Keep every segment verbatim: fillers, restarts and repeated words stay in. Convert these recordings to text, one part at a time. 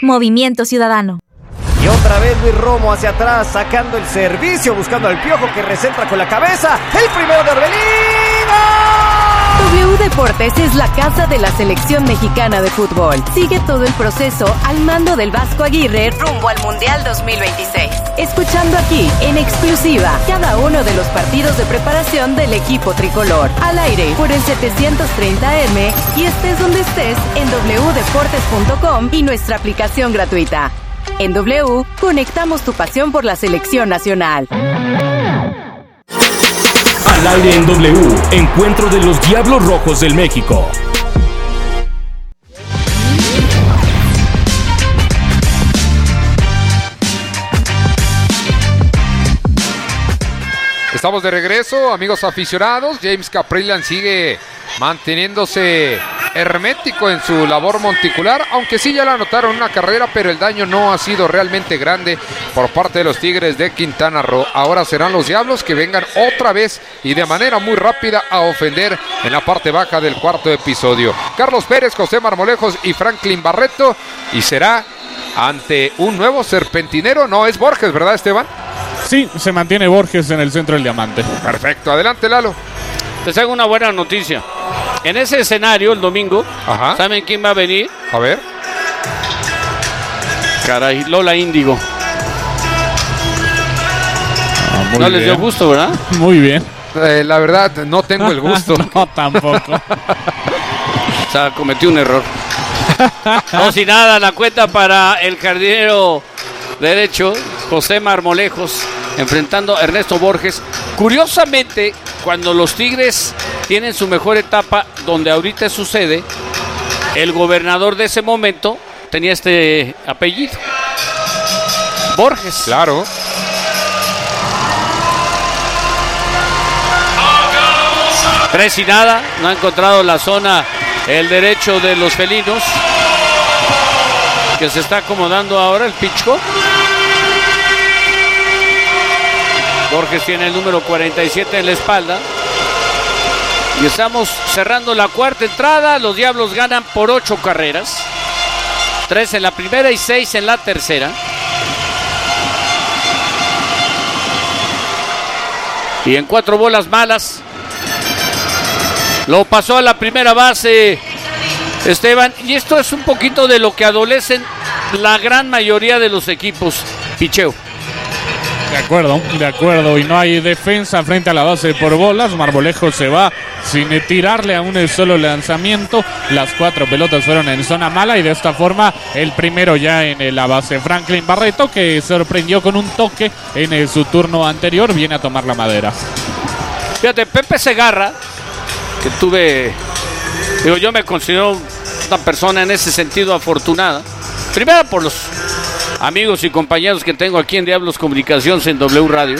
Movimiento Ciudadano. Y otra vez Luis Romo hacia atrás, sacando el servicio, buscando al Piojo que recentra con la cabeza. El primero de Orbelín. W Deportes es la casa de la selección mexicana de fútbol. Sigue todo el proceso al mando del Vasco Aguirre rumbo al Mundial dos mil veintiséis. Escuchando aquí, en exclusiva, cada uno de los partidos de preparación del equipo tricolor. Al aire por el setecientos treinta A M y estés donde estés en doble u deportes punto com y nuestra aplicación gratuita. En W, conectamos tu pasión por la selección nacional. Al aire en W, encuentro de los Diablos Rojos del México. Estamos de regreso, amigos aficionados. James Kaprielian sigue manteniéndose hermético en su labor monticular, aunque sí ya la anotaron una carrera, pero el daño no ha sido realmente grande por parte de los Tigres de Quintana Roo. Ahora serán los Diablos que vengan otra vez y de manera muy rápida a ofender en la parte baja del cuarto episodio. Carlos Pérez, José Marmolejos y Franklin Barreto, y será ante un nuevo serpentinero. No es Borges, ¿verdad, Esteban? Sí, se mantiene Borges en el centro del diamante. Perfecto, adelante, Lalo. Les hago una buena noticia. En ese escenario, el domingo, Ajá. ¿saben quién va a venir? A ver. Caray, Lola Índigo. Ah, no bien. les dio gusto, ¿verdad? Muy bien. Eh, la verdad, no tengo el gusto. No, tampoco. O sea, cometí un error. No, sin nada, la cuenta para el jardinero derecho, José Marmolejos, enfrentando a Ernesto Borges. Curiosamente, cuando los Tigres tienen su mejor etapa, donde ahorita sucede, el gobernador de ese momento tenía este apellido, Borges. Claro. Tres y nada, no ha encontrado la zona el derecho de los felinos, que se está acomodando ahora el Pichco. Borges tiene el número cuarenta y siete en la espalda. Y estamos cerrando la cuarta entrada. Los Diablos ganan por ocho carreras. Tres en la primera y seis en la tercera. Y en cuatro bolas malas lo pasó a la primera base Esteban. Y esto es un poquito de lo que adolecen la gran mayoría de los equipos. Picheo. De acuerdo, de acuerdo. Y no hay defensa frente a la base por bolas. Marmolejos se va sin tirarle a un solo lanzamiento. Las cuatro pelotas fueron en zona mala y de esta forma el primero ya en la base. Franklin Barreto, que sorprendió con un toque en su turno anterior, viene a tomar la madera. Fíjate, Pepe Segarra, que tuve, digo, yo me considero una persona en ese sentido afortunada. Primero por los amigos y compañeros que tengo aquí en Diablos Comunicaciones en W Radio.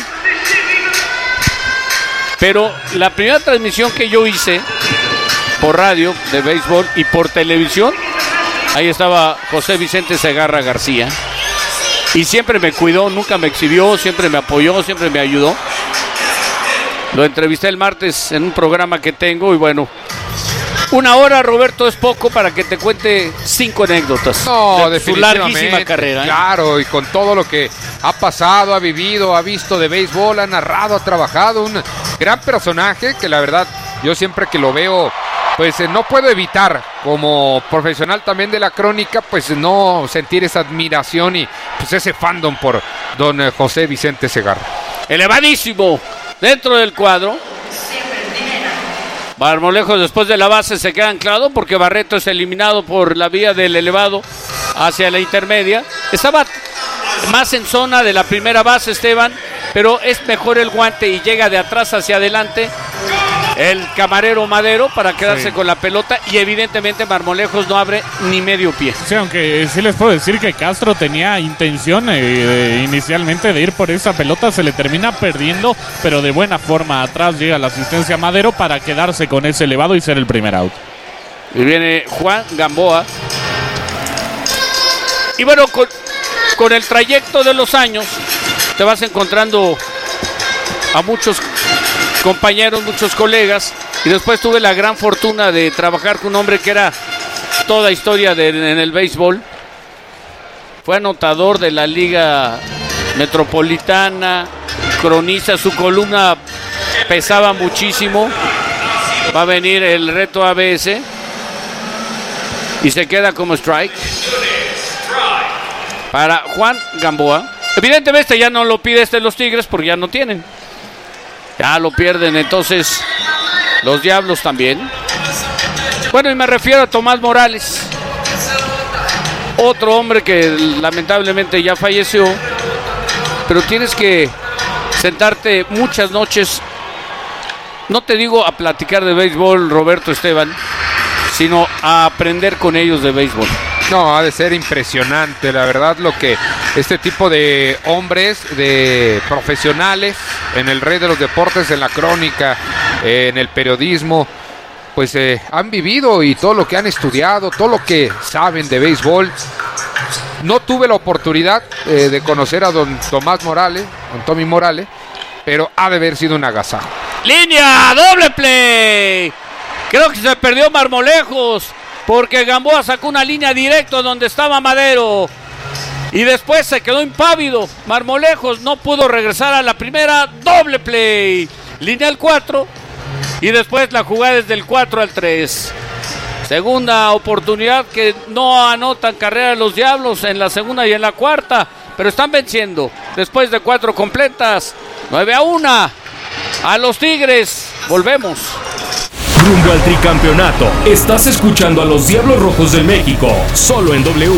Pero la primera transmisión que yo hice por radio de béisbol y por televisión, ahí estaba José Vicente Segarra García. Y siempre me cuidó, nunca me exhibió, siempre me apoyó, siempre me ayudó. Lo entrevisté el martes en un programa que tengo y bueno, una hora, Roberto, es poco para que te cuente cinco anécdotas. No, de su definitivamente. larguísima carrera. ¿eh? Claro, y con todo lo que ha pasado, ha vivido, ha visto de béisbol, ha narrado, ha trabajado. Un gran personaje que la verdad, yo siempre que lo veo, pues eh, no puedo evitar, como profesional también de la crónica, pues no sentir esa admiración y pues ese fandom por don eh, José Vicente Segarra. Elevadísimo dentro del cuadro. Marmolejos después de la base se queda anclado porque Barreto es eliminado por la vía del elevado hacia la intermedia. Estaba más en zona de la primera base, Esteban, pero es mejor el guante y llega de atrás hacia adelante el camarero Madero para quedarse sí. con la pelota y evidentemente Marmolejos no abre ni medio pie. Sí, aunque sí les puedo decir que Castro tenía intención eh, de, inicialmente de ir por esa pelota, se le termina perdiendo, pero de buena forma. Atrás llega la asistencia Madero para quedarse con ese elevado y ser el primer out. Y viene Juan Gamboa. Y bueno, con, con el trayecto de los años te vas encontrando a muchos compañeros, muchos colegas, y después tuve la gran fortuna de trabajar con un hombre que era toda historia de, en el béisbol, fue anotador de la Liga Metropolitana, cronista, su columna pesaba muchísimo. Va a venir el reto A B S y se queda como strike para Juan Gamboa. Evidentemente ya no lo pide este los Tigres porque ya no tienen. Ya lo pierden, entonces los Diablos también. Bueno, y me refiero a Tomás Morales, otro hombre que lamentablemente ya falleció, pero tienes que sentarte muchas noches, no te digo a platicar de béisbol, Roberto Esteban, sino a aprender con ellos de béisbol. No, ha de ser impresionante, la verdad, lo que este tipo de hombres, de profesionales, en el rey de los deportes, en la crónica, eh, en el periodismo, pues eh, han vivido y todo lo que han estudiado, todo lo que saben de béisbol. No tuve la oportunidad eh, de conocer a don Tomás Morales, don Tommy Morales, pero ha de haber sido un agasajo. ¡Línea! ¡Doble play! Creo que se perdió Marmolejos, porque Gamboa sacó una línea directa donde estaba Madero. Y después se quedó impávido. Marmolejos no pudo regresar a la primera. Doble play. Línea al cuatro. Y después la jugada desde el cuatro al tres. Segunda oportunidad que no anotan carrera los Diablos en la segunda y en la cuarta. Pero están venciendo. Después de cuatro completas. nueve a uno. A los Tigres. Volvemos. Rumbo al tricampeonato. Estás escuchando a los Diablos Rojos del México. Solo en W.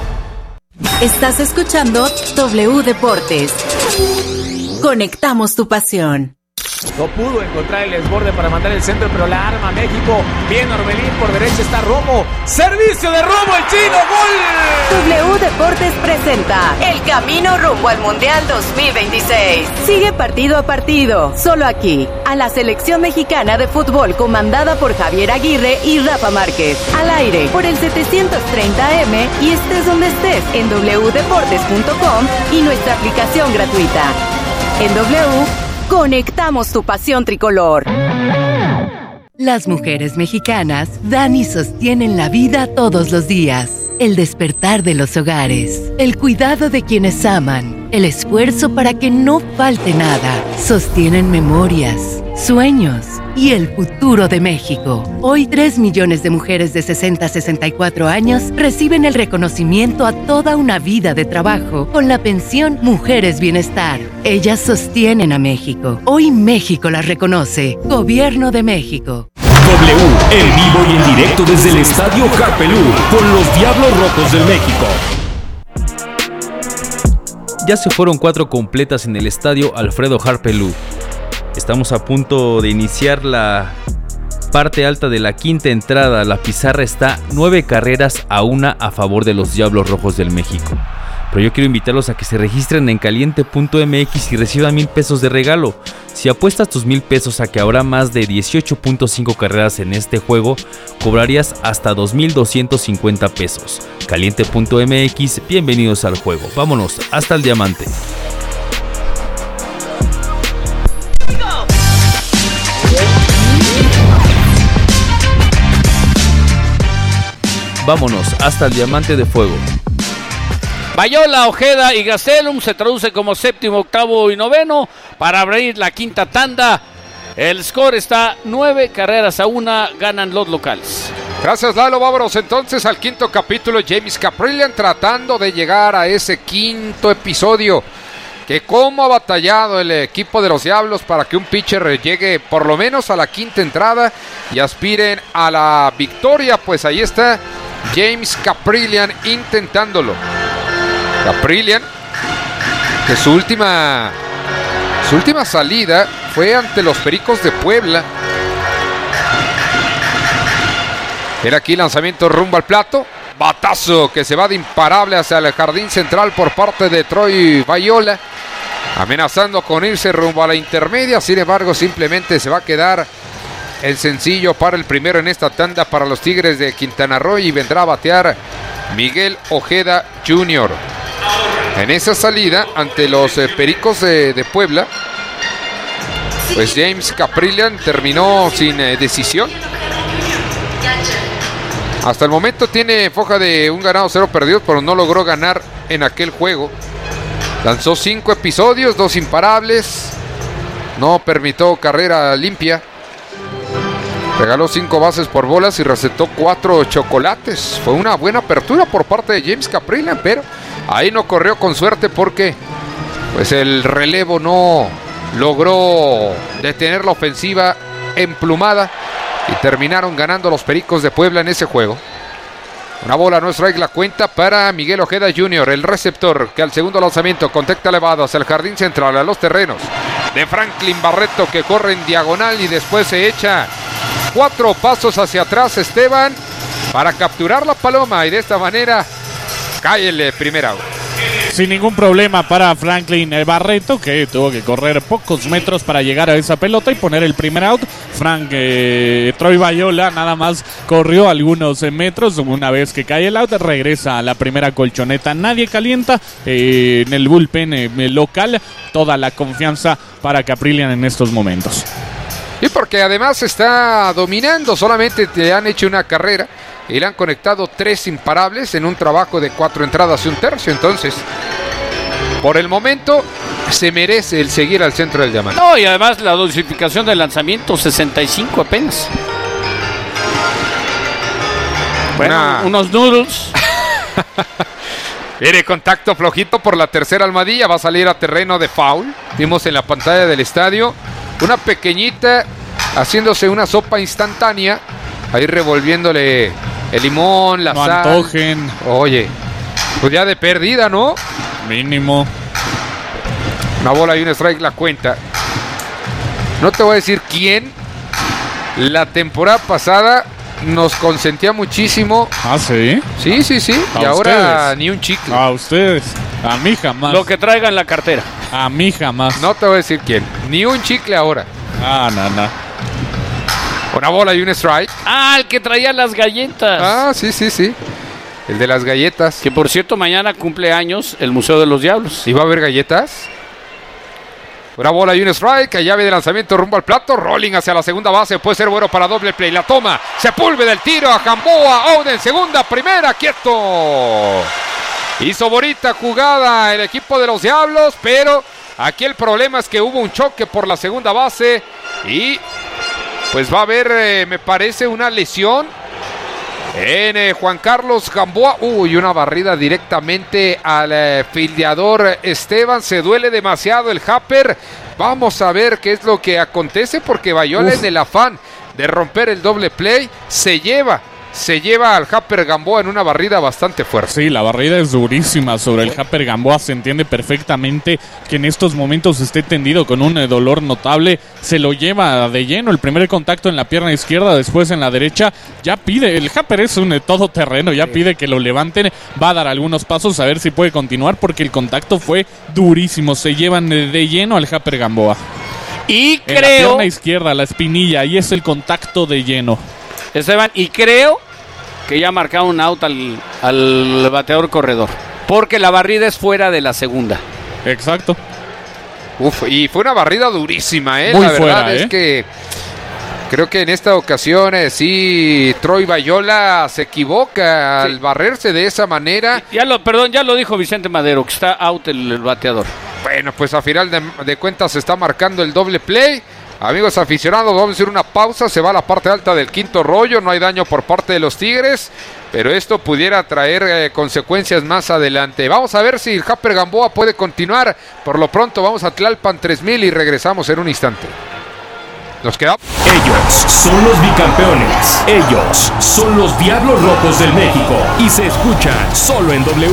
Estás escuchando W Deportes. Conectamos tu pasión. No pudo encontrar el desborde para mandar el centro, pero la arma México. Bien Orbelín, por derecha está Romo. Servicio de Romo, el chino, gol. W Deportes presenta el camino rumbo al Mundial dos mil veintiséis. Sigue partido a partido, solo aquí, a la selección mexicana de fútbol comandada por Javier Aguirre y Rafa Márquez. Al aire por el setecientos treinta A M y estés donde estés en doble u deportes punto com y nuestra aplicación gratuita. En W, conectamos tu pasión tricolor. Las mujeres mexicanas dan y sostienen la vida todos los días. El despertar de los hogares, el cuidado de quienes aman, el esfuerzo para que no falte nada. Sostienen memorias, sueños y el futuro de México. Hoy, tres millones de mujeres de sesenta a sesenta y cuatro años reciben el reconocimiento a toda una vida de trabajo con la pensión Mujeres Bienestar. Ellas sostienen a México. Hoy México las reconoce. Gobierno de México. W, en vivo y en directo desde el Estadio Harpelú, con los Diablos Rojos del México. Ya se fueron cuatro completas en el Estadio Alfredo Harpelú. Estamos a punto de iniciar la parte alta de la quinta entrada. La pizarra está nueve carreras a una a favor de los Diablos Rojos del México. Pero yo quiero invitarlos a que se registren en caliente punto m x y reciban mil pesos de regalo. Si apuestas tus mil pesos a que habrá más de dieciocho punto cinco carreras en este juego, cobrarías hasta dos mil doscientos cincuenta pesos. caliente punto m x, bienvenidos al juego. Vámonos hasta el diamante. Vámonos hasta el diamante de fuego. Bayola, Ojeda y Gastelum se traduce como séptimo, octavo y noveno para abrir la quinta tanda. El score está nueve carreras a una, ganan los locales. Gracias, Lalo. Vámonos entonces al quinto capítulo. James Kaprielian tratando de llegar a ese quinto episodio. Que cómo ha batallado el equipo de los Diablos para que un pitcher llegue por lo menos a la quinta entrada y aspiren a la victoria. Pues ahí está James Kaprielian intentándolo. Kaprielian, que su última su última salida fue ante los Pericos de Puebla. Era aquí lanzamiento rumbo al plato. Batazo que se va de imparable hacia el jardín central por parte de Troy Bayola. Amenazando con irse rumbo a la intermedia. Sin embargo, simplemente se va a quedar el sencillo para el primero en esta tanda para los Tigres de Quintana Roo. Y vendrá a batear Miguel Ojeda junior En esa salida ante los eh, Pericos de, de Puebla, pues James Kaprielian terminó sin eh, decisión. Hasta el momento tiene foja de un ganado, cero perdidos, pero no logró ganar en aquel juego. Lanzó cinco episodios, dos imparables, no permitió carrera limpia, regaló cinco bases por bolas y recetó cuatro chocolates. Fue una buena apertura por parte de James Kaprielian, pero ahí no corrió con suerte porque pues el relevo no logró detener la ofensiva emplumada y terminaron ganando los Pericos de Puebla en ese juego. Una bola, no strike la cuenta para Miguel Ojeda junior, el receptor que al segundo lanzamiento contacta elevado hacia el jardín central, a los terrenos de Franklin Barreto, que corre en diagonal y después se echa cuatro pasos hacia atrás Esteban para capturar la paloma y de esta manera cae el primer out. Sin ningún problema para Franklin Barreto, que tuvo que correr pocos metros para llegar a esa pelota y poner el primer out. Frank eh, Troy Bayola nada más corrió algunos eh, metros. Una vez que cae el out, regresa a la primera colchoneta. Nadie calienta eh, en el bullpen eh, local. Toda la confianza para Kaprielian en estos momentos. Y porque además está dominando, solamente te han hecho una carrera y le han conectado tres imparables en un trabajo de cuatro entradas y un tercio. Entonces, por el momento, se merece el seguir al centro del diamante. No, y además la dosificación del lanzamiento, sesenta y cinco apenas. Bueno, Una... unos noodles. Mire, contacto flojito por la tercera almohadilla, va a salir a terreno de foul. Vimos en la pantalla del estadio una pequeñita haciéndose una sopa instantánea, ahí revolviéndole el limón, la no sal. No antojen. Oye, pues ya de perdida, ¿no? Mínimo. Una bola y un strike la cuenta. No te voy a decir quién. La temporada pasada nos consentía muchísimo. ¿Ah, sí? Sí, sí, sí. ¿A y ahora ustedes? ni un chicle. A ustedes. A mí jamás. Lo que traiga en la cartera. A mí jamás. No te voy a decir quién. Ni un chicle ahora. Ah, no, no. Una bola y un strike. Ah, el que traía las galletas. Ah, sí, sí, sí. El de las galletas. Que por cierto, mañana cumple años el Museo de los Diablos. ¿Y va a haber galletas? Una bola y un strike. A llave de lanzamiento rumbo al plato. Rolling hacia la segunda base. Puede ser bueno para doble play. La toma. Sepúlveda del tiro a Gamboa. Out en segunda. Primera. Quieto. Hizo bonita jugada el equipo de los Diablos. Pero aquí el problema es que hubo un choque por la segunda base. Y pues va a haber, eh, me parece, una lesión en eh, Juan Carlos Gamboa. Uy, una barrida directamente al eh, fildeador Esteban. Se duele demasiado el Happer. Vamos a ver qué es lo que acontece, porque Bayola, en el afán de romper el doble play, se lleva Se lleva al Happer Gamboa en una barrida bastante fuerte. Sí, la barrida es durísima sobre el Happer Gamboa. Se entiende perfectamente que en estos momentos esté tendido con un dolor notable. Se lo lleva de lleno. El primer contacto en la pierna izquierda, después en la derecha. Ya pide, el Happer es un todoterreno, ya pide que lo levanten. Va a dar algunos pasos a ver si puede continuar, porque el contacto fue durísimo. Se llevan de lleno al Happer Gamboa. Y en creo... la pierna izquierda, la espinilla, y es el contacto de lleno. Esteban, y creo que ya marcaron un out al, al bateador corredor, porque la barrida es fuera de la segunda. Exacto. Uf, y fue una barrida durísima, ¿eh? Muy la verdad fuera, es ¿eh? que creo que en esta ocasión eh, sí, Troy Bayola se equivoca al Sí. barrerse de esa manera. Ya lo, perdón, ya lo dijo Vicente Madero, que está out el, el bateador. Bueno, pues a final de, de cuentas se está marcando el doble play. Amigos aficionados, vamos a hacer una pausa. Se va a la parte alta del quinto rollo. No hay daño por parte de los Tigres, pero esto pudiera traer eh, consecuencias más adelante. Vamos a ver si el Happer Gamboa puede continuar. Por lo pronto vamos a Tlalpan tres mil y regresamos en un instante. Nos quedamos. Ellos son los bicampeones. Ellos son los Diablos Rojos del México. Y se escuchan solo en W.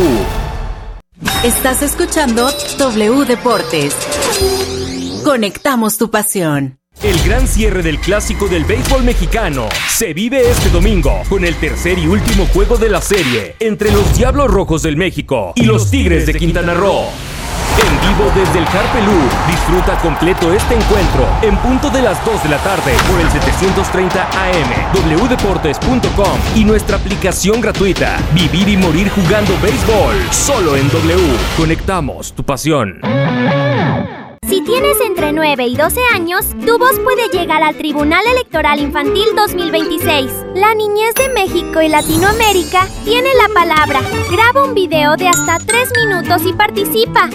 Estás escuchando W Deportes. Conectamos tu pasión. El gran cierre del clásico del béisbol mexicano se vive este domingo con el tercer y último juego de la serie entre los Diablos Rojos del México y los Tigres de Quintana Roo. En vivo desde el Harpelú, disfruta completo este encuentro en punto de las dos de la tarde por el setecientos treinta A M, w deportes punto com y nuestra aplicación gratuita. Vivir y morir jugando béisbol, solo en W. Conectamos tu pasión. Si tienes entre nueve y doce años, tu voz puede llegar al Tribunal Electoral Infantil dos mil veintiséis. La niñez de México y Latinoamérica tiene la palabra. Graba un video de hasta tres minutos y participa.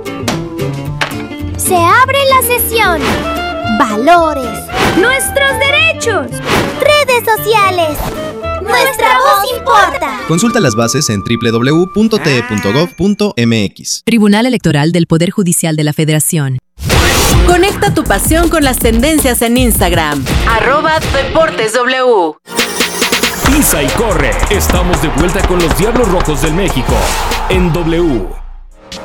Se abre la sesión. Valores. Nuestros derechos. Redes sociales. Nuestra voz importa. Consulta las bases en doble u doble u doble u punto t e punto gov punto m x. Tribunal Electoral del Poder Judicial de la Federación. Conecta tu pasión con las tendencias en Instagram. Arroba Deportes W. Pisa y corre. Estamos de vuelta con los Diablos Rojos del México en W.